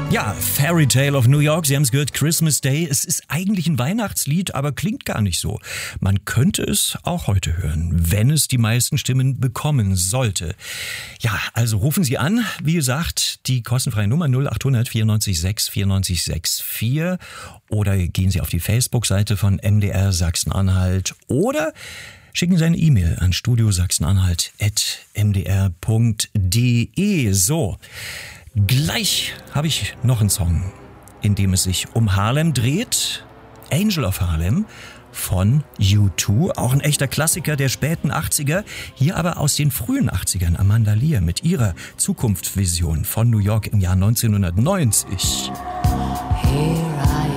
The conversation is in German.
Ja, Fairy Tale of New York, Sie haben es gehört, Christmas Day. Es ist eigentlich ein Weihnachtslied, aber klingt gar nicht so. Man könnte es auch heute hören, wenn es die meisten Stimmen bekommen sollte. Ja, also rufen Sie an. Wie gesagt, die kostenfreie Nummer 0800 94 6 94 64 oder gehen Sie auf die Facebook-Seite von MDR Sachsen-Anhalt oder schicken Sie eine E-Mail an studiosachsenanhalt@mdr.de. So. Gleich habe ich noch einen Song, in dem es sich um Harlem dreht. Angel of Harlem von U2, auch ein echter Klassiker der späten 80er. Hier aber aus den frühen 80ern Amanda Lear mit ihrer Zukunftsvision von New York im Jahr 1990. Here I